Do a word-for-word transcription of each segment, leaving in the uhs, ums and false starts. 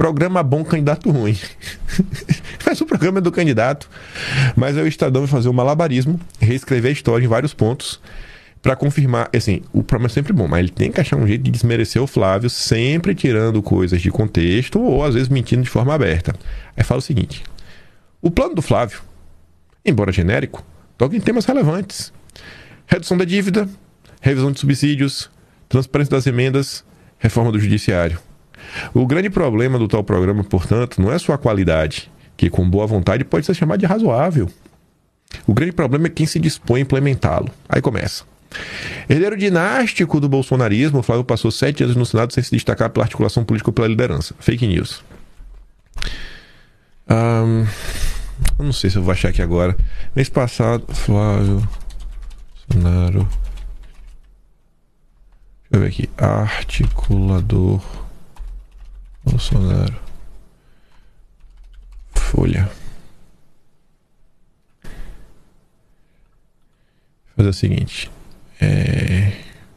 Programa bom, candidato ruim. Faz o programa do candidato, mas aí o Estadão vai fazer um malabarismo, reescrever a história em vários pontos, para confirmar, assim, o programa é sempre bom, mas ele tem que achar um jeito de desmerecer o Flávio, sempre tirando coisas de contexto, ou às vezes mentindo de forma aberta. Aí fala o seguinte: o plano do Flávio, embora genérico, toca em temas relevantes. Redução da dívida, revisão de subsídios, transparência das emendas, reforma do judiciário. O grande problema do tal programa, portanto, não é sua qualidade, que com boa vontade pode ser chamada de razoável. O grande problema é quem se dispõe a implementá-lo. Aí começa. Herdeiro dinástico do bolsonarismo, Flávio passou sete anos no Senado sem se destacar pela articulação política ou pela liderança. Fake news. Um, eu não sei se eu vou achar aqui agora. Mês passado, Flávio Bolsonaro. Deixa eu ver aqui. Articulador Bolsonaro. Folha. Vou fazer o seguinte. É...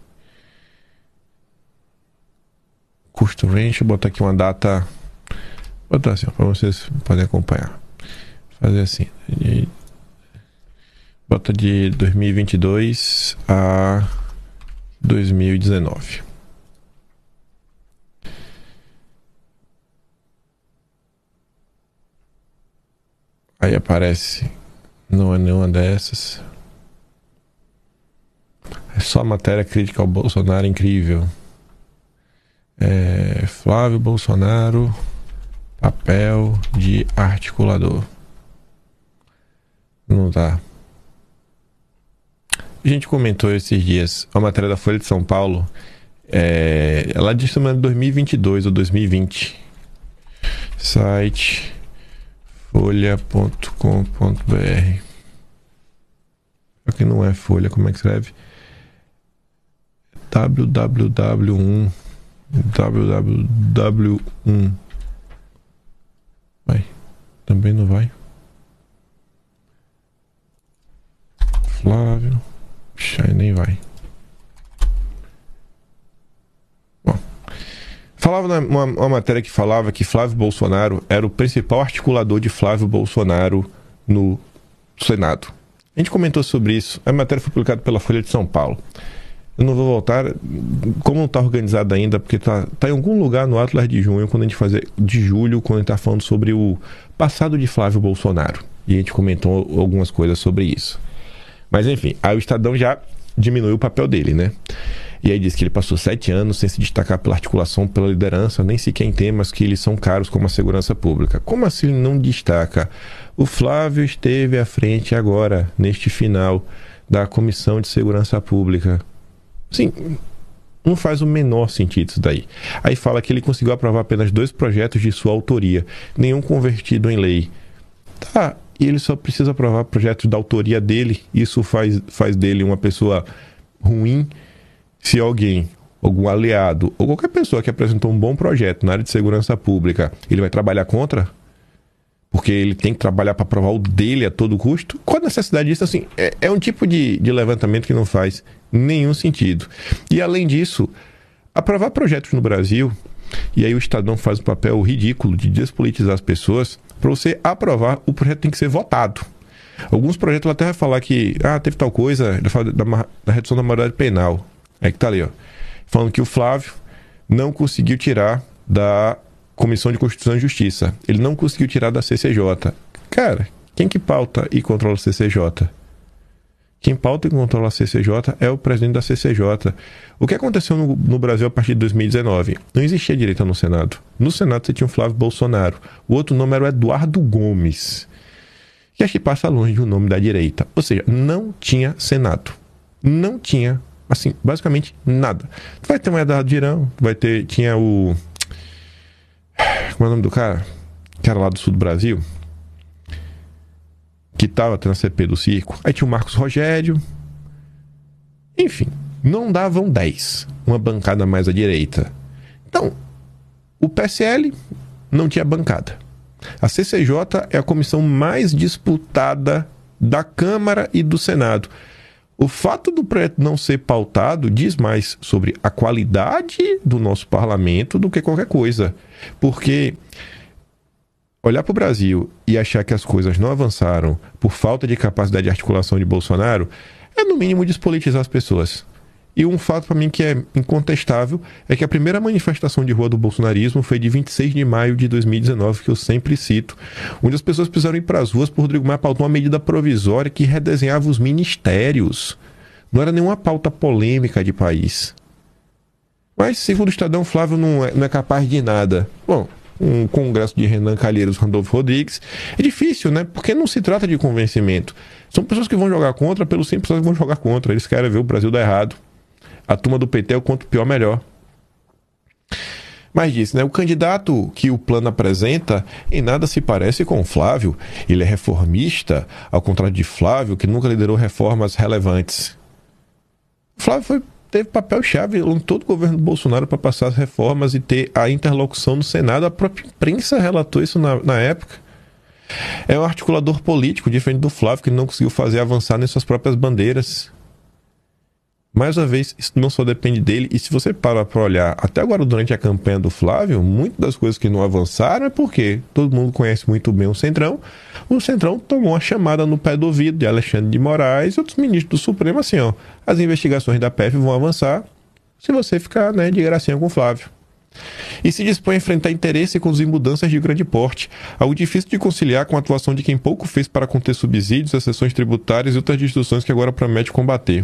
Custo range, deixa eu botar aqui uma data. Vou botar assim, para vocês poderem acompanhar. Fazer assim. De... Bota de dois mil e vinte e dois a dois mil e dezenove. Aí aparece. Não é nenhuma dessas. É só matéria crítica ao Bolsonaro, incrível. É, Flávio Bolsonaro, papel de articulador. Não tá. A gente comentou esses dias a matéria da Folha de São Paulo. É, ela diz que é de dois mil e vinte e dois ou dois mil e vinte. Site folha ponto com ponto br. Aqui não é Folha, como é que escreve? www um www um vai, também não vai. Flávio, aí nem vai. Bom, falava uma, uma matéria que falava que Flávio Bolsonaro era o principal articulador de Flávio Bolsonaro no Senado. A gente comentou sobre isso. A matéria foi publicada pela Folha de São Paulo. Eu não vou voltar, como não está organizado ainda, porque está tá em algum lugar no Atlas de junho, quando a gente fazer de julho, quando a gente está falando sobre o passado de Flávio Bolsonaro. E a gente comentou algumas coisas sobre isso. Mas enfim, aí o Estadão já diminuiu o papel dele, né? E aí diz que ele passou sete anos sem se destacar pela articulação, pela liderança, nem sequer em temas que lhes são caros como a segurança pública. Como assim ele não destaca? O Flávio esteve à frente agora, neste final, da Comissão de Segurança Pública. Sim, não faz o menor sentido isso daí. Aí fala que ele conseguiu aprovar apenas dois projetos de sua autoria, nenhum convertido em lei. Tá, e ele só precisa aprovar projetos da autoria dele. Isso faz, faz dele uma pessoa ruim. Se alguém, algum aliado ou qualquer pessoa que apresentou um bom projeto na área de segurança pública, ele vai trabalhar contra? Porque ele tem que trabalhar para aprovar o dele a todo custo? Qual a necessidade disso? Assim, é, é um tipo de, de levantamento que não faz nenhum sentido. E além disso, aprovar projetos no Brasil, e aí o Estadão faz um papel ridículo de despolitizar as pessoas. Para você aprovar, o projeto tem que ser votado. Alguns projetos ela até vai falar que ah, teve tal coisa, da, da redução da maioridade penal. É que tá ali, ó. Falando que o Flávio não conseguiu tirar da Comissão de Constituição e Justiça. Ele não conseguiu tirar da C C J. Cara, quem que pauta e controla a C C J? Quem pauta e controla a C C J é o presidente da C C J. O que aconteceu no, no Brasil a partir de dois mil e dezenove? Não existia direita no Senado. No Senado você tinha o Flávio Bolsonaro. O outro nome era o Eduardo Gomes, que acho que passa longe de um nome da direita. Ou seja, não tinha Senado. Não tinha, assim, basicamente nada. Vai ter um Eduardo Girão, vai ter, tinha o... Como é o nome do cara? Que era lá do sul do Brasil, que estava tendo a C P do circo. Aí tinha o Marcos Rogério. Enfim, não davam dez. Uma bancada mais à direita. Então, o P S L não tinha bancada. A C C J é a comissão mais disputada da Câmara e do Senado. O fato do projeto não ser pautado diz mais sobre a qualidade do nosso parlamento do que qualquer coisa. Porque olhar para o Brasil e achar que as coisas não avançaram por falta de capacidade de articulação de Bolsonaro é, no mínimo, despolitizar as pessoas. E um fato para mim que é incontestável é que a primeira manifestação de rua do bolsonarismo foi de vinte e seis de maio de dois mil e dezenove, que eu sempre cito, onde as pessoas precisaram ir para as ruas por Rodrigo Maia pautou uma medida provisória que redesenhava os ministérios. Não era nenhuma pauta polêmica de país. Mas, segundo o Estadão, Flávio não é, não é capaz de nada. Bom, um congresso de Renan Calheiros, Randolfo Rodrigues, é difícil, né? Porque não se trata de convencimento. São pessoas que vão jogar contra, pelo simples pessoas que vão jogar contra. Eles querem ver o Brasil dar errado. A turma do P T é o quanto pior, melhor. Mas disse, né? O candidato que o plano apresenta em nada se parece com o Flávio. Ele é reformista, ao contrário de Flávio, que nunca liderou reformas relevantes. Flávio foi, teve papel-chave em todo o governo Bolsonaro para passar as reformas e ter a interlocução no Senado. A própria imprensa relatou isso na, na época. É um articulador político, diferente do Flávio, que não conseguiu fazer avançar nem suas próprias bandeiras. Mais uma vez, isso não só depende dele. E se você parar para olhar, até agora durante a campanha do Flávio, muitas das coisas que não avançaram é porque todo mundo conhece muito bem o Centrão. O Centrão tomou uma chamada no pé do ouvido de Alexandre de Moraes e outros ministros do Supremo, assim, ó, as investigações da P F vão avançar se você ficar, né, de gracinha com o Flávio. E se dispõe a enfrentar interesse e conduzir mudanças de grande porte, algo difícil de conciliar com a atuação de quem pouco fez para conter subsídios, exceções tributárias e outras distorções que agora promete combater.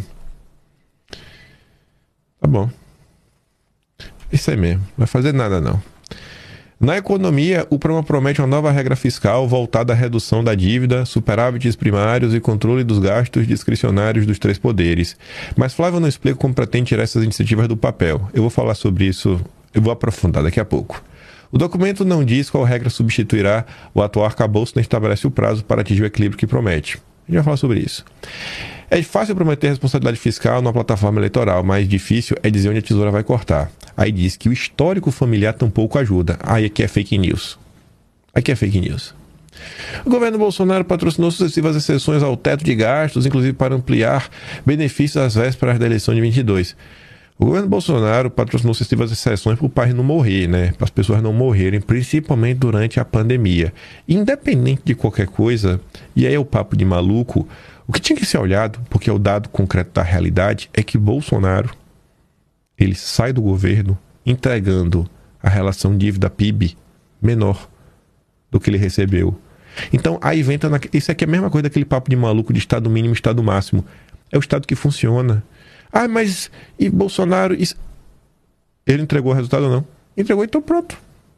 Tá bom. Isso aí mesmo. Não vai fazer nada, não. Na economia, o programa promete uma nova regra fiscal voltada à redução da dívida, superávites primários e controle dos gastos discricionários dos três poderes. Mas Flávio não explica como pretende tirar essas iniciativas do papel. Eu vou falar sobre isso, eu vou aprofundar daqui a pouco. O documento não diz qual regra substituirá o atual arcabouço nem estabelece o prazo para atingir o equilíbrio que promete. A gente vai falar sobre isso. É fácil prometer responsabilidade fiscal numa plataforma eleitoral, mas difícil é dizer onde a tesoura vai cortar. Aí diz que o histórico familiar tampouco ajuda. Aí aqui é fake news. Aqui é fake news. O governo Bolsonaro patrocinou sucessivas exceções ao teto de gastos, inclusive para ampliar benefícios às vésperas da eleição de vinte e dois. O governo Bolsonaro patrocinou sucessivas exceções para o país não morrer, né? Para as pessoas não morrerem, principalmente durante a pandemia. Independente de qualquer coisa, e aí é o papo de maluco, o que tinha que ser olhado, porque é o dado concreto da realidade, é que Bolsonaro, ele sai do governo entregando a relação dívida-P I B menor do que ele recebeu. Então, aí vem... Na... Isso aqui é a mesma coisa daquele papo de maluco de estado mínimo e estado máximo. É o estado que funciona. Ah, mas... E Bolsonaro... Isso... Ele entregou o resultado ou não? Entregou, então pronto.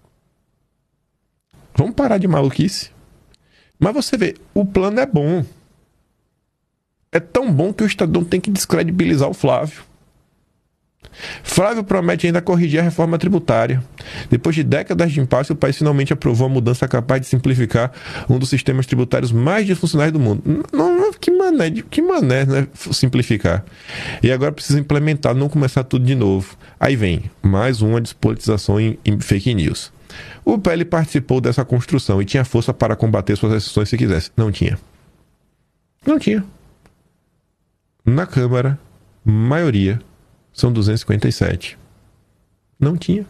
Vamos parar de maluquice. Mas você vê, o plano é bom. É tão bom que o Estadão tem que descredibilizar o Flávio. Flávio promete ainda corrigir a reforma tributária. Depois de décadas de impasse, o país finalmente aprovou a mudança capaz de simplificar um dos sistemas tributários mais disfuncionais do mundo. Não, não, que mané, que mané, né? Simplificar. E agora precisa implementar, não começar tudo de novo. Aí vem mais uma despolitização em, em fake news. O P L participou dessa construção e tinha força para combater suas exceções se quisesse. Não tinha. Não tinha. Na Câmara, maioria são duzentos e cinquenta e sete. Não tinha.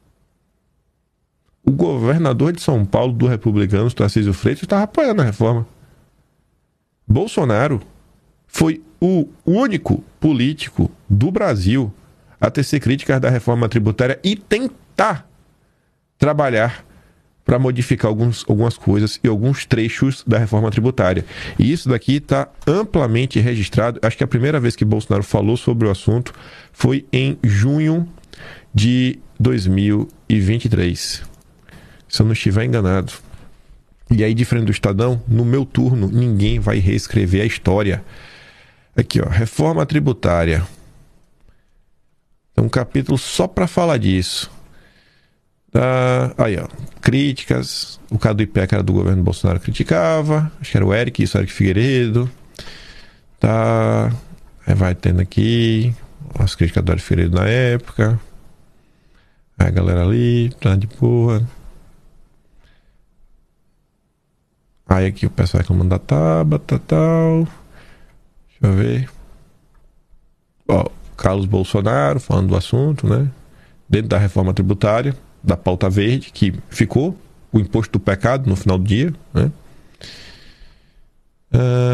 O governador de São Paulo, do republicano, Tarcísio Freitas, estava apoiando a reforma. Bolsonaro foi o único político do Brasil a tecer críticas da reforma tributária e tentar trabalhar para modificar alguns, algumas coisas e alguns trechos da reforma tributária. E isso daqui está amplamente registrado. Acho que a primeira vez que Bolsonaro falou sobre o assunto foi em junho de dois mil e vinte e três. Se eu não estiver enganado. E aí, diferente do Estadão, no meu turno, ninguém vai reescrever a história. Aqui, ó, reforma tributária. Tem um capítulo só para falar disso. Ah, aí, ó, críticas. O caso do IPEA, que era do governo Bolsonaro, criticava. Acho que era o Eric, isso, Eric Figueiredo. Tá. Aí vai tendo aqui as críticas do Eric Figueiredo na época. Aí a galera ali, tá de boa. Aí aqui o pessoal reclamando da Tabata, tal. Deixa eu ver. Ó, Carlos Bolsonaro falando do assunto, né? Dentro da reforma tributária, da pauta verde, que ficou o imposto do pecado no final do dia, né? Uh,